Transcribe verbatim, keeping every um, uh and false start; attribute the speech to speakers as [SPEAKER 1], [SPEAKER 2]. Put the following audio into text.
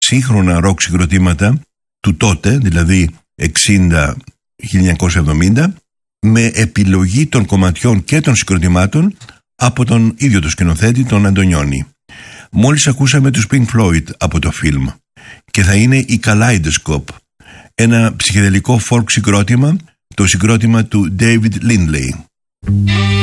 [SPEAKER 1] σύγχρονα ροκ συγκροτήματα του τότε, δηλαδή εξήντα με χίλια εννιακόσια εβδομήντα, με επιλογή των κομματιών και των συγκροτημάτων από τον ίδιο το σκηνοθέτη, τον Αντωνιόνι. Μόλις ακούσαμε τους Pink Floyd από το φιλμ, και θα είναι η Kaleidoscope, ένα ψυχεδελικό folk συγκρότημα, το συγκρότημα του David Lindley.